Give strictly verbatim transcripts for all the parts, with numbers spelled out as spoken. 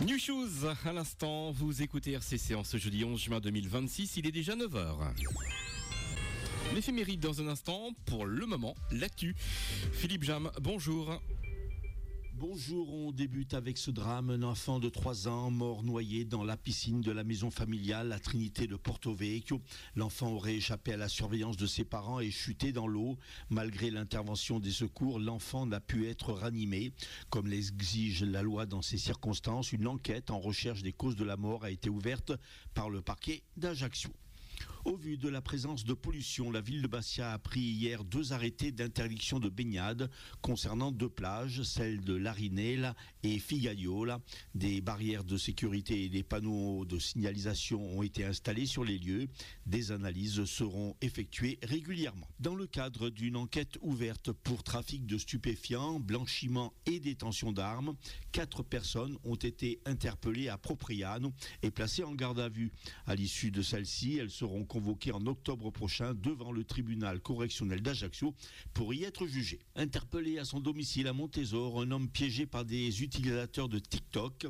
New Shoes, à l'instant, vous écoutez R C C en ce jeudi onze juin deux mille vingt-six, il est déjà neuf heures. L'éphéméride dans un instant, pour le moment, l'actu. Philippe Jam, bonjour. Bonjour, on débute avec ce drame. Un enfant de trois ans mort noyé dans la piscine de la maison familiale à Trinité de Porto Vecchio. L'enfant aurait échappé à la surveillance de ses parents et chuté dans l'eau. Malgré l'intervention des secours, l'enfant n'a pu être ranimé. Comme l'exige la loi dans ces circonstances, une enquête en recherche des causes de la mort a été ouverte par le parquet d'Ajaccio. Au vu de la présence de pollution, la ville de Bastia a pris hier deux arrêtés d'interdiction de baignade concernant deux plages, celles de Larinella et Figaiola. Des barrières de sécurité et des panneaux de signalisation ont été installés sur les lieux. Des analyses seront effectuées régulièrement. Dans le cadre d'une enquête ouverte pour trafic de stupéfiants, blanchiment et détention d'armes, quatre personnes ont été interpellées à Propriano et placées en garde à vue. À l'issue de celle-ci, elles seront convoqués en octobre prochain devant le tribunal correctionnel d'Ajaccio pour y être jugés. Interpellé à son domicile à Montésor, un homme piégé par des utilisateurs de TikTok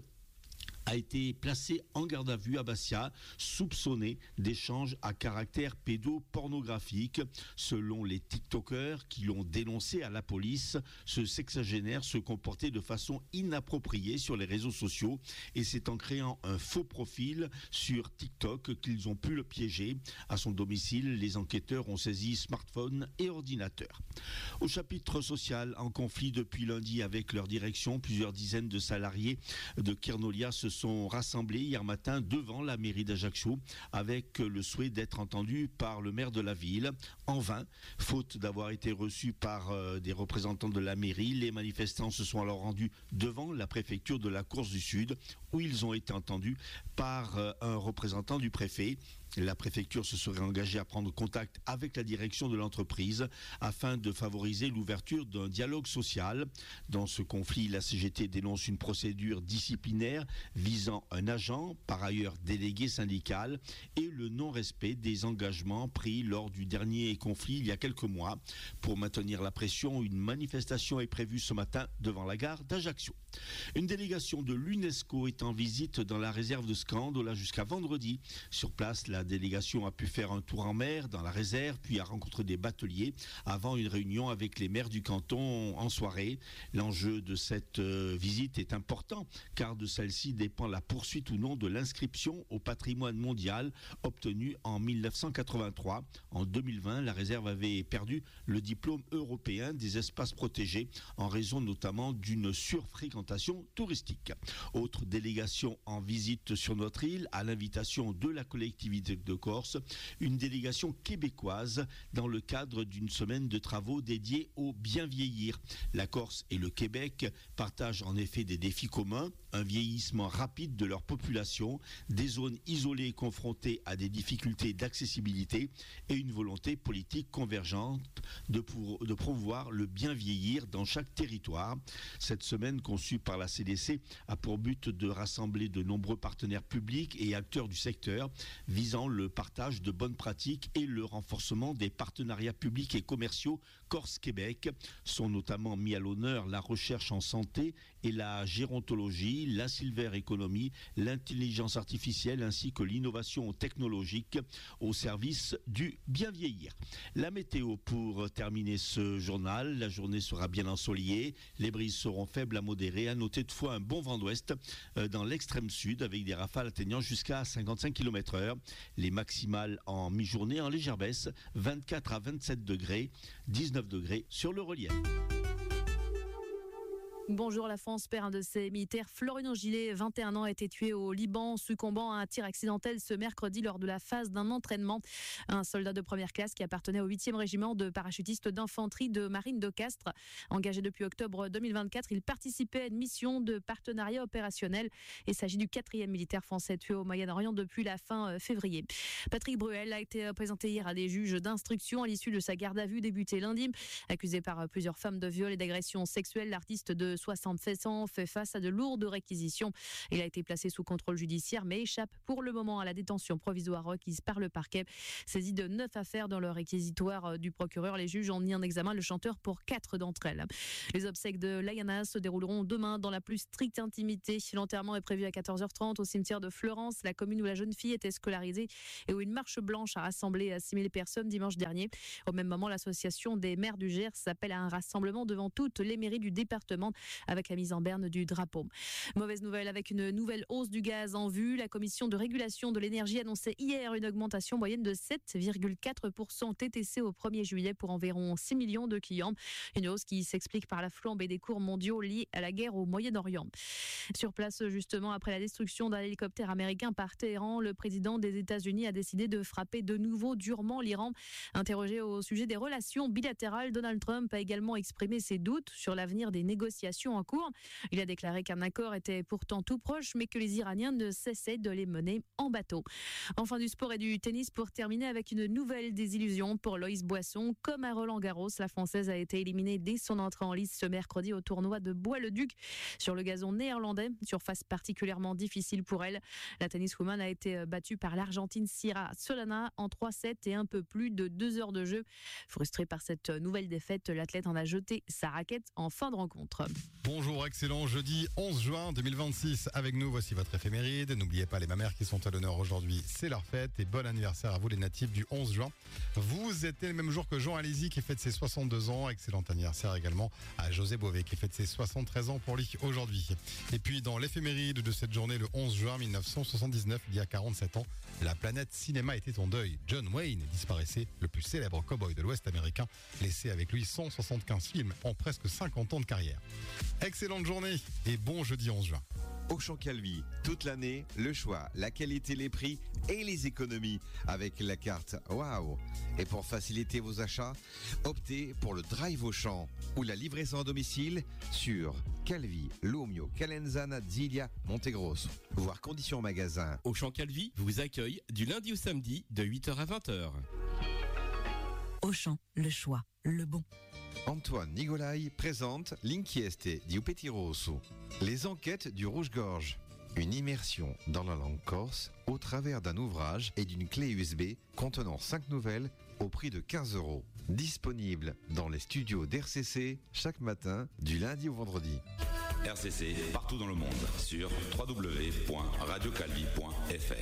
a été placé en garde à vue à Bastia, soupçonné d'échanges à caractère pédopornographique. Selon les TikTokers qui l'ont dénoncé à la police, ce sexagénaire se comportait de façon inappropriée sur les réseaux sociaux et c'est en créant un faux profil sur TikTok qu'ils ont pu le piéger. À son domicile, les enquêteurs ont saisi smartphone et ordinateur. Au chapitre social, en conflit depuis lundi avec leur direction, plusieurs dizaines de salariés de Kernolia se sont rassemblés hier matin devant la mairie d'Ajaccio avec le souhait d'être entendus par le maire de la ville. En vain, faute d'avoir été reçus par euh, des représentants de la mairie, les manifestants se sont alors rendus devant la préfecture de la Corse du Sud où ils ont été entendus par euh, un représentant du préfet. La préfecture se serait engagée à prendre contact avec la direction de l'entreprise afin de favoriser l'ouverture d'un dialogue social. Dans ce conflit, la C G T dénonce une procédure disciplinaire visant un agent, par ailleurs délégué syndical, et le non-respect des engagements pris lors du dernier conflit il y a quelques mois. Pour maintenir la pression, une manifestation est prévue ce matin devant la gare d'Ajaccio. Une délégation de l'UNESCO est en visite dans la réserve de Scandola jusqu'à vendredi. Sur place, la délégation a pu faire un tour en mer dans la réserve, puis a rencontré des bateliers avant une réunion avec les maires du canton en soirée. L'enjeu de cette euh, visite est important car de celle-ci dépend la poursuite ou non de l'inscription au patrimoine mondial obtenue en mille neuf cent quatre-vingt-trois. En deux mille vingt, la réserve avait perdu le diplôme européen des espaces protégés en raison notamment d'une surfréquentation touristique. Autre délégation en visite sur notre île à l'invitation de la collectivité de Corse, une délégation québécoise dans le cadre d'une semaine de travaux dédiés au bien vieillir. La Corse et le Québec partagent en effet des défis communs, un vieillissement rapide de leur population, des zones isolées confrontées à des difficultés d'accessibilité et une volonté politique convergente de, pour, de promouvoir le bien vieillir dans chaque territoire. Cette semaine conçue par la C D C a pour but de rassembler de nombreux partenaires publics et acteurs du secteur visant le partage de bonnes pratiques et le renforcement des partenariats publics et commerciaux Corse-Québec. Sont notamment mis à l'honneur la recherche en santé et la gérontologie, la silver economy, l'intelligence artificielle ainsi que l'innovation technologique au service du bien vieillir. La météo pour terminer ce journal, la journée sera bien ensoleillée, les brises seront faibles à modérées, à noter toutefois un bon vent d'ouest euh, dans l'extrême sud avec des rafales atteignant jusqu'à cinquante-cinq kilomètres heure. Les maximales en mi-journée en légère baisse, vingt-quatre à vingt-sept degrés, dix-neuf degrés sur le relief. Bonjour, la France perd un de ses militaires. Florian Gillet, vingt et un ans, a été tué au Liban, succombant à un tir accidentel ce mercredi lors de la phase d'un entraînement. Un soldat de première classe qui appartenait au huitième régiment de parachutistes d'infanterie de marine de Castres. Engagé depuis octobre deux mille vingt-quatre, il participait à une mission de partenariat opérationnel. Il s'agit du quatrième militaire français tué au Moyen-Orient depuis la fin février. Patrick Bruel a été présenté hier à des juges d'instruction à l'issue de sa garde à vue débutée lundi. Accusé par plusieurs femmes de viol et d'agression sexuelle, l'artiste de de soixante-sept ans fait face à de lourdes réquisitions. Il a été placé sous contrôle judiciaire mais échappe pour le moment à la détention provisoire requise par le parquet. Saisi de neuf affaires dans le réquisitoire du procureur, les juges ont mis en examen le chanteur pour quatre d'entre elles. Les obsèques de Laiana se dérouleront demain dans la plus stricte intimité. L'enterrement est prévu à quatorze heures trente au cimetière de Fleurance, la commune où la jeune fille était scolarisée et où une marche blanche a rassemblé six mille personnes dimanche dernier. Au même moment, l'association des maires du Gers s'appelle à un rassemblement devant toutes les mairies du département avec la mise en berne du drapeau. Mauvaise nouvelle avec une nouvelle hausse du gaz en vue. La commission de régulation de l'énergie annonçait hier une augmentation moyenne de sept virgule quatre pour cent T T C au premier juillet pour environ six millions de clients. Une hausse qui s'explique par la flambée des cours mondiaux liés à la guerre au Moyen-Orient. Sur place, justement, après la destruction d'un hélicoptère américain par Téhéran, le président des États-Unis a décidé de frapper de nouveau durement l'Iran. Interrogé au sujet des relations bilatérales, Donald Trump a également exprimé ses doutes sur l'avenir des négociations en cours. Il a déclaré qu'un accord était pourtant tout proche, mais que les Iraniens ne cessaient de les mener en bateau. Enfin, du sport et du tennis pour terminer avec une nouvelle désillusion pour Loïs Boisson. Comme à Roland-Garros, la Française a été éliminée dès son entrée en lice ce mercredi au tournoi de Bois-le-Duc sur le gazon néerlandais, surface particulièrement difficile pour elle. La tenniswoman a été battue par l'Argentine Sira Solana en trois sept et un peu plus de deux heures de jeu. Frustrée par cette nouvelle défaite, l'athlète en a jeté sa raquette en fin de rencontre. Bonjour, excellent jeudi onze juin deux mille vingt-six. Avec nous, voici votre éphéméride. N'oubliez pas les mamères qui sont à l'honneur aujourd'hui, c'est leur fête. Et bon anniversaire à vous les natifs du onze juin. Vous êtes le même jour que Jean Alési qui fête ses soixante-deux ans. Excellent anniversaire également à José Bové qui fête ses soixante-treize ans pour lui aujourd'hui. Et puis dans l'éphéméride de cette journée, le onze juin mille neuf cent soixante-dix-neuf, il y a quarante-sept ans, la planète cinéma était en deuil. John Wayne disparaissait, le plus célèbre cow-boy de l'Ouest américain, laissé avec lui cent soixante-quinze films en presque cinquante ans de carrière. Excellente journée et bon jeudi onze juin. Auchan Calvi, toute l'année, le choix, la qualité, les prix et les économies avec la carte Waouh. Et pour faciliter vos achats, optez pour le Drive Auchan ou la livraison à domicile sur Calvi, Lumio, Calenzana, Zilia, Montegrosso. Voir conditions magasin. Auchan Calvi vous accueille du lundi au samedi de huit heures à vingt heures. Auchan, le choix, le bon. Antoine Nigolai présente L'inchieste di Petit Rosso, les enquêtes du Rouge-Gorge. Une immersion dans la langue corse au travers d'un ouvrage et d'une clé U S B contenant cinq nouvelles au prix de quinze euros. Disponible dans les studios d'R C C chaque matin du lundi au vendredi. R C C partout dans le monde sur w w w point radio calvi point f r.